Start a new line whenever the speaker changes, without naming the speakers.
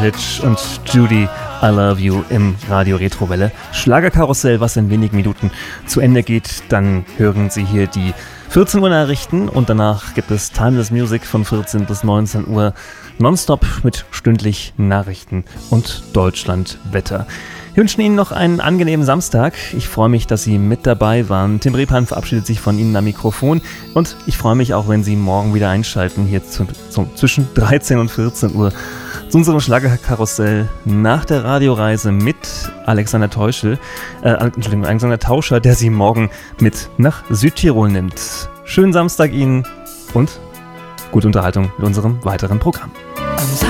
Village und Judy, I Love You im Radio Retrowelle Schlagerkarussell, was in wenigen Minuten zu Ende geht. Dann hören Sie hier die 14 Uhr Nachrichten und danach gibt es Timeless Music von 14 bis 19 Uhr nonstop mit stündlich Nachrichten und Deutschlandwetter. Wir wünschen Ihnen noch einen angenehmen Samstag. Ich freue mich, dass Sie mit dabei waren. Tim Repan verabschiedet sich von Ihnen am Mikrofon und ich freue mich auch, wenn Sie morgen wieder einschalten, hier zwischen 13 und 14 Uhr zu unserem Schlagerkarussell nach der Radioreise mit Alexander Tauscher, der Sie morgen mit nach Südtirol nimmt. Schönen Samstag Ihnen und gute Unterhaltung mit unserem weiteren Programm.